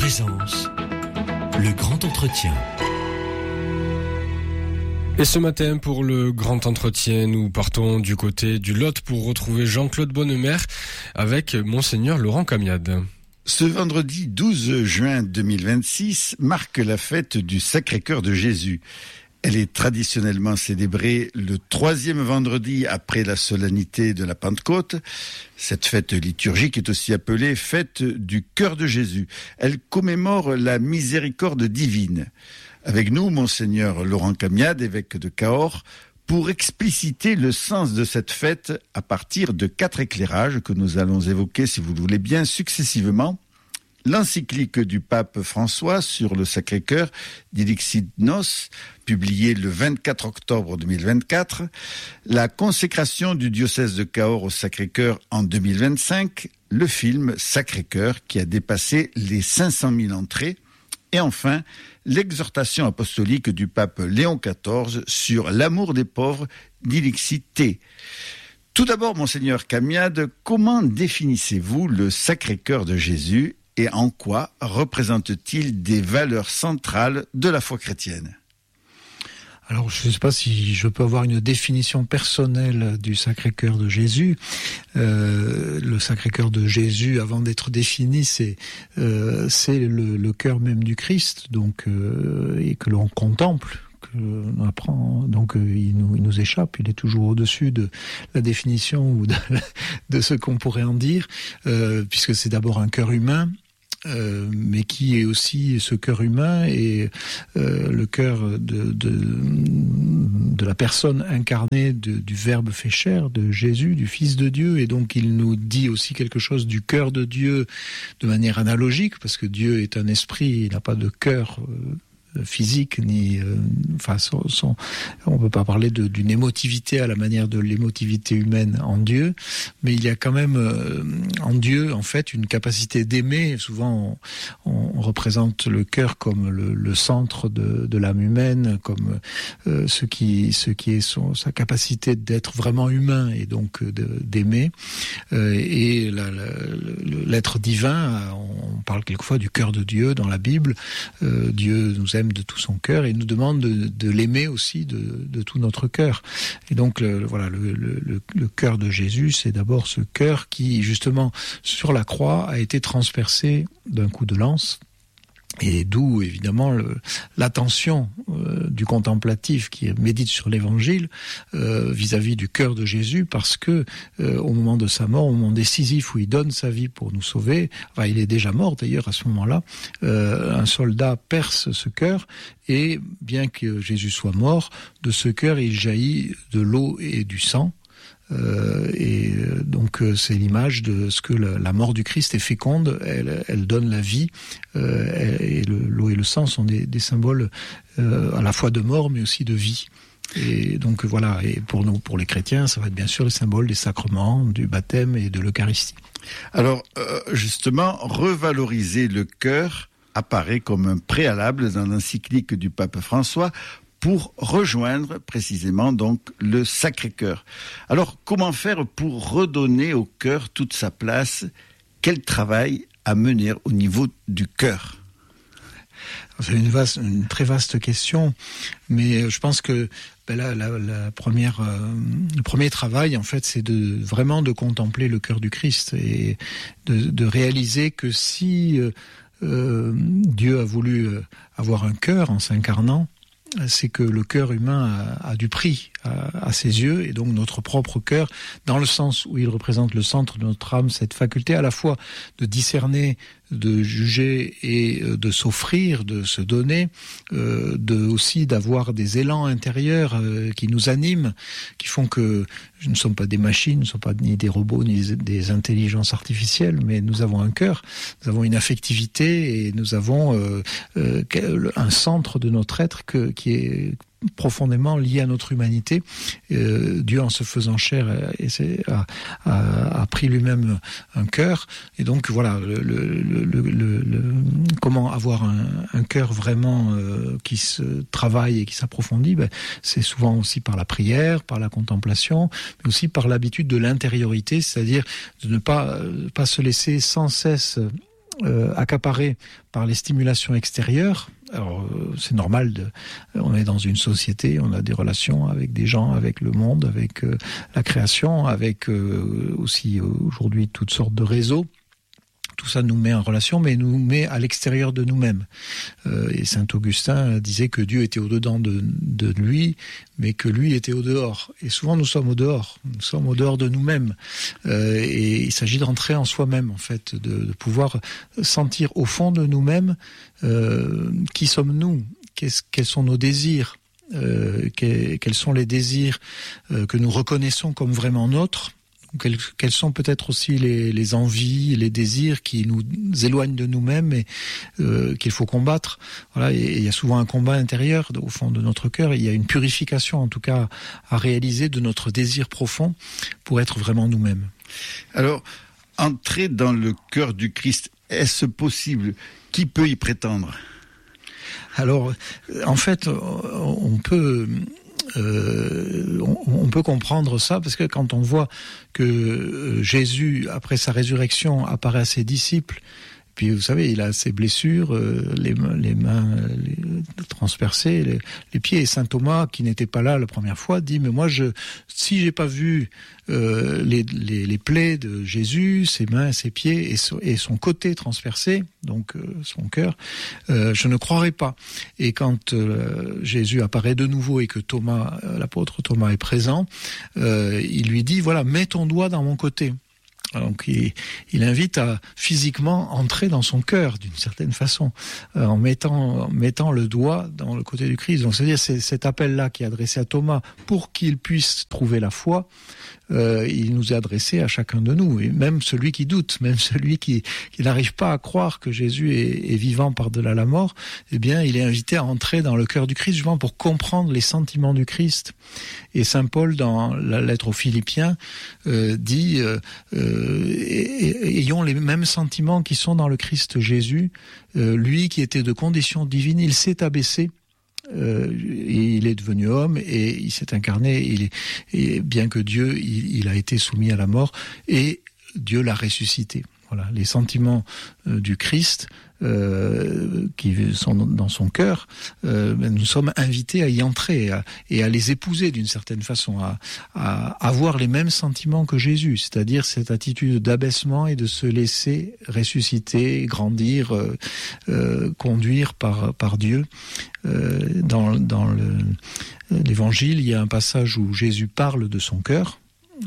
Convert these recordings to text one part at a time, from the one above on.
présence, le grand entretien. Et ce matin, pour le grand entretien, nous partons du côté du Lot pour retrouver Jean-Claude Bonnemer avec Monseigneur Laurent Camiade. Ce vendredi 12 juin 2026 marque la fête du Sacré-Cœur de Jésus. Elle est traditionnellement célébrée le 3e vendredi après la solennité de la Pentecôte. Cette fête liturgique est aussi appelée fête du Cœur de Jésus. Elle commémore la miséricorde divine. Avec nous, Monseigneur Laurent Camiade, évêque de Cahors, pour expliciter le sens de cette fête à partir de 4 éclairages que nous allons évoquer, si vous le voulez bien, successivement. L'encyclique du pape François sur le Sacré-Cœur, Dilixit Nos, publiée le 24 octobre 2024, la consécration du diocèse de Cahors au Sacré-Cœur en 2025, le film Sacré-Cœur qui a dépassé les 500 000 entrées, et enfin, l'exhortation apostolique du pape Léon XIV sur l'amour des pauvres, Dilixit Te. Tout d'abord, Monseigneur Camiade, comment définissez-vous le Sacré-Cœur de Jésus et en quoi représente-t-il des valeurs centrales de la foi chrétienne ? Alors, je ne sais pas si je peux avoir une définition personnelle du Sacré-Cœur de Jésus. Le Sacré-Cœur de Jésus, avant d'être défini, c'est le cœur même du Christ, donc et que l'on contemple. On apprend, donc il nous échappe, il est toujours au-dessus de la définition ou de ce qu'on pourrait en dire, puisque c'est d'abord un cœur humain. Mais qui est aussi ce cœur humain et le cœur de la personne incarnée du Verbe fait chair, de Jésus, du Fils de Dieu, et donc il nous dit aussi quelque chose du cœur de Dieu de manière analogique, parce que Dieu est un esprit, il n'a pas de cœur physique, ni on peut pas parler d'une émotivité à la manière de l'émotivité humaine en Dieu, mais il y a quand même en Dieu en fait une capacité d'aimer. Souvent on représente le cœur comme le centre de l'âme humaine, comme ce qui est sa capacité d'être vraiment humain et donc d'aimer, et l'être divin, on parle quelquefois du cœur de Dieu dans la Bible. Dieu nous aime de tout son cœur et nous demande de l'aimer aussi de tout notre cœur. Et donc le cœur de Jésus, c'est d'abord ce cœur qui justement sur la croix a été transpercé d'un coup de lance. Et d'où évidemment l'attention du contemplatif qui médite sur l'Évangile vis-à-vis du cœur de Jésus, parce que au moment de sa mort, au moment décisif où il donne sa vie pour nous sauver, enfin il est déjà mort d'ailleurs à ce moment-là, un soldat perce ce cœur, et bien que Jésus soit mort, de ce cœur il jaillit de l'eau et du sang. Donc c'est l'image de ce que la mort du Christ est féconde, elle donne la vie, et l'eau et le sang sont des symboles à la fois de mort mais aussi de vie. Et donc voilà, et pour nous, pour les chrétiens, ça va être bien sûr le symbole des sacrements, du baptême et de l'Eucharistie. Alors justement, revaloriser le cœur apparaît comme un préalable dans l'encyclique du pape François pour rejoindre précisément donc le Sacré-Cœur. Alors, comment faire pour redonner au cœur toute sa place ? Quel travail à mener au niveau du cœur ? C'est une très vaste question, mais je pense que le premier travail, en fait, c'est vraiment de contempler le cœur du Christ et de réaliser que si Dieu a voulu avoir un cœur en s'incarnant, c'est que le cœur humain a du prix à ses yeux, et donc notre propre cœur, dans le sens où il représente le centre de notre âme, cette faculté à la fois de discerner, de juger et de s'offrir, de se donner, aussi d'avoir des élans intérieurs qui nous animent, qui font que nous ne sommes pas des machines, nous ne sommes pas ni des robots, ni des intelligences artificielles, mais nous avons un cœur, nous avons une affectivité, et nous avons un centre de notre être qui est profondément lié à notre humanité. Dieu, en se faisant chair, a pris lui-même un cœur, et donc voilà, comment avoir un cœur vraiment qui se travaille et qui s'approfondit, c'est souvent aussi par la prière, par la contemplation, mais aussi par l'habitude de l'intériorité, c'est-à-dire de ne pas se laisser sans cesse accaparé par les stimulations extérieures. Alors c'est normal, on est dans une société, on a des relations avec des gens, avec le monde, avec la création, avec aussi aujourd'hui toutes sortes de réseaux. Tout ça nous met en relation, mais nous met à l'extérieur de nous-mêmes. Et saint Augustin disait que Dieu était au-dedans de lui, mais que lui était au-dehors. Et souvent nous sommes au-dehors de nous-mêmes. Et il s'agit d'entrer en soi-même, en fait, de pouvoir sentir au fond de nous-mêmes qui sommes-nous, quels sont nos désirs, quels sont les désirs que nous reconnaissons comme vraiment nôtres. Quelles sont peut-être aussi les envies, les désirs qui nous éloignent de nous-mêmes et qu'il faut combattre. Voilà, et il y a souvent un combat intérieur au fond de notre cœur. Il y a une purification, en tout cas, à réaliser de notre désir profond pour être vraiment nous-mêmes. Alors, entrer dans le cœur du Christ, est-ce possible? Qui peut y prétendre? Alors, en fait, on peut comprendre ça parce que quand on voit que Jésus, après sa résurrection, apparaît à ses disciples, puis vous savez, il a ses blessures, les mains transpercées, les pieds. Et saint Thomas, qui n'était pas là la première fois, dit mais moi, si j'ai pas vu les plaies de Jésus, ses mains, ses pieds et son côté transpercé, donc son cœur, je ne croirai pas. Et quand Jésus apparaît de nouveau et que Thomas, l'apôtre Thomas est présent, il lui dit voilà, mets ton doigt dans mon côté. Donc il invite à physiquement entrer dans son cœur d'une certaine façon, en mettant le doigt dans le côté du Christ. Donc c'est-à-dire c'est cet appel-là qui est adressé à Thomas pour qu'il puisse trouver la foi. Il nous est adressé à chacun de nous, et même celui qui doute, même celui qui n'arrive pas à croire que Jésus est vivant par-delà la mort, eh bien il est invité à entrer dans le cœur du Christ justement pour comprendre les sentiments du Christ. Et saint Paul, dans la lettre aux Philippiens, dit ayons les mêmes sentiments qui sont dans le Christ Jésus. Lui qui était de condition divine, il s'est abaissé. Il est devenu homme et il s'est incarné. Et bien que Dieu, il a été soumis à la mort et Dieu l'a ressuscité. Voilà, les sentiments du Christ qui sont dans son cœur, nous sommes invités à y entrer et à les épouser d'une certaine façon, à avoir les mêmes sentiments que Jésus, c'est-à-dire cette attitude d'abaissement et de se laisser ressusciter, grandir, conduire par Dieu. Dans l'Évangile, il y a un passage où Jésus parle de son cœur.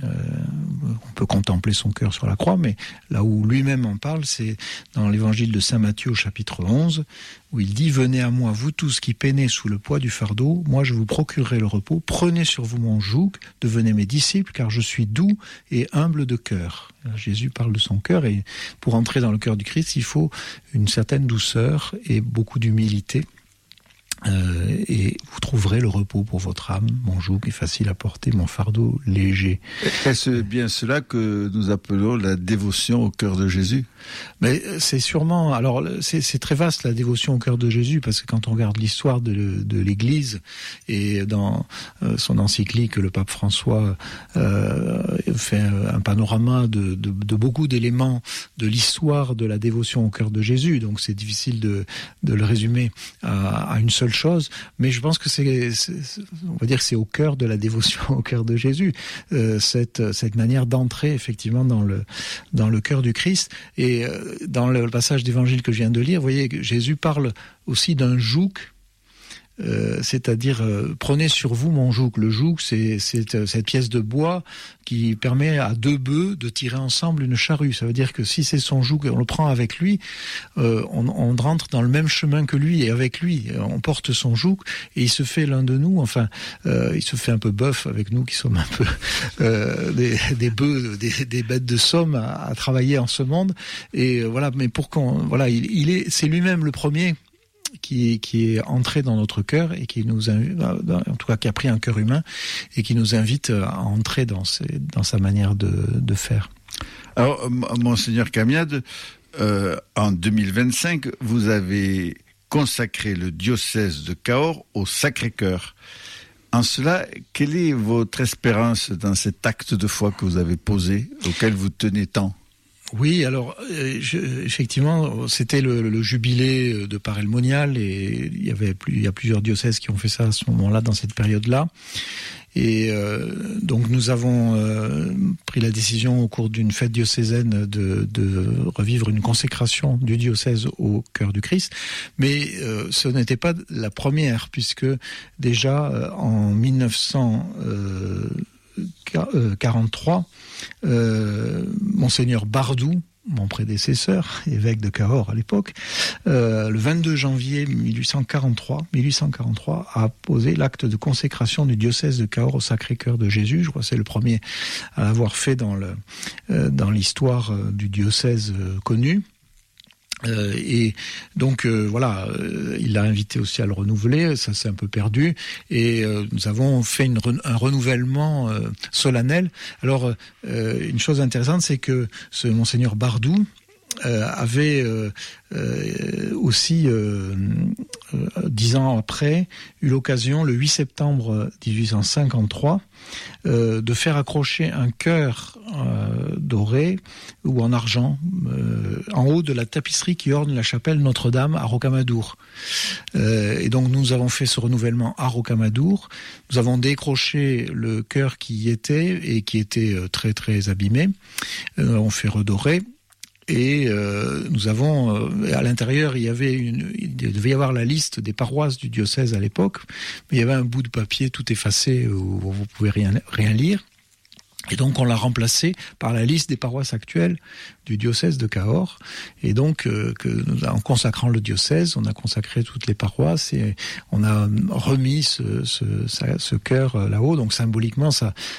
On peut contempler son cœur sur la croix, mais là où lui-même en parle, c'est dans l'évangile de saint Matthieu au chapitre 11, où il dit « Venez à moi, vous tous qui peinez sous le poids du fardeau, moi je vous procurerai le repos, prenez sur vous mon joug, devenez mes disciples, car je suis doux et humble de cœur. » Jésus parle de son cœur, et pour entrer dans le cœur du Christ, il faut une certaine douceur et beaucoup d'humilité. Et vous trouverez le repos pour votre âme. Mon joug est facile à porter, mon fardeau léger. Est-ce bien cela que nous appelons la dévotion au cœur de Jésus? Mais c'est sûrement. Alors c'est très vaste la dévotion au cœur de Jésus, parce que quand on regarde l'histoire de l'Église et dans son encyclique, le pape François fait un panorama de beaucoup d'éléments de l'histoire de la dévotion au cœur de Jésus. Donc c'est difficile de le résumer à une seule chose, mais je pense que on va dire que c'est au cœur de la dévotion au cœur de Jésus, cette manière d'entrer effectivement dans le cœur du Christ. Et dans le passage d'évangile que je viens de lire, vous voyez que Jésus parle aussi d'un joug, c'est-à-dire prenez sur vous mon joug. Le joug, c'est cette pièce de bois qui permet à deux bœufs de tirer ensemble une charrue. Ça veut dire que si c'est son joug et on le prend avec lui, on rentre dans le même chemin que lui, et avec lui on porte son joug, et il se fait l'un de nous. Enfin, il se fait un peu bœuf avec nous qui sommes un peu des bœufs, des bêtes de somme à travailler en ce monde. Et voilà, mais c'est lui-même le premier qui est entré dans notre cœur et qui nous invite, en tout cas qui a pris un cœur humain et qui nous invite à entrer dans sa manière de faire. Alors, Monseigneur Camiade, en 2025, vous avez consacré le diocèse de Cahors au Sacré-Cœur. En cela, quelle est votre espérance dans cet acte de foi que vous avez posé, auquel vous tenez tant ? Oui, alors effectivement, c'était le jubilé de Parel Monial et il y a plusieurs diocèses qui ont fait ça à ce moment-là, dans cette période-là. Et donc nous avons pris la décision au cours d'une fête diocésaine de revivre une consécration du diocèse au cœur du Christ. Mais ce n'était pas la première, puisque déjà en 1943, Monseigneur Bardou, mon prédécesseur, évêque de Cahors à l'époque, le 22 janvier 1843, a posé l'acte de consécration du diocèse de Cahors au Sacré-Cœur de Jésus. Je crois que c'est le premier à l'avoir fait dans l'histoire du diocèse connu. Et donc voilà, il l'a invité aussi à le renouveler, ça s'est un peu perdu, et nous avons fait un renouvellement solennel. Alors une chose intéressante, c'est que ce Monseigneur Bardou avait aussi 10 ans après eu l'occasion, le 8 septembre 1853, de faire accrocher un cœur doré ou en argent en haut de la tapisserie qui orne la chapelle Notre-Dame à Rocamadour. Et donc nous avons fait ce renouvellement à Rocamadour. Nous avons décroché le cœur qui y était et qui était très très abîmé. Nous l'avons fait redorer. Et nous avons, à l'intérieur, il devait y avoir la liste des paroisses du diocèse à l'époque, mais il y avait un bout de papier tout effacé où vous pouvez rien lire. Et donc on l'a remplacé par la liste des paroisses actuelles du diocèse de Cahors. Et donc en consacrant le diocèse, on a consacré toutes les paroisses et on a remis ce cœur là-haut. Donc symboliquement, ça